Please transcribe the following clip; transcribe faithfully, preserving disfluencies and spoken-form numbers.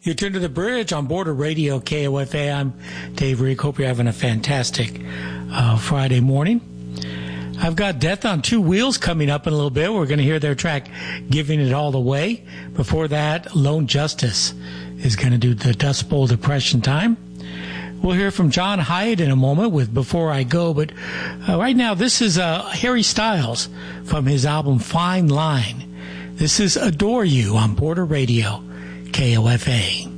You turn to the bridge on Border Radio, K O F A. I'm Dave Rick. Hope you're having a fantastic uh, Friday morning. I've got Death on Two Wheels coming up in a little bit. We're going to hear their track, Giving It All Away. Before that, Lone Justice is going to do the Dust Bowl Depression Time. We'll hear from John Hyatt in a moment with Before I Go. But uh, right now, this is uh, Harry Styles from his album Fine Line. This is Adore You on Border Radio, K O F A.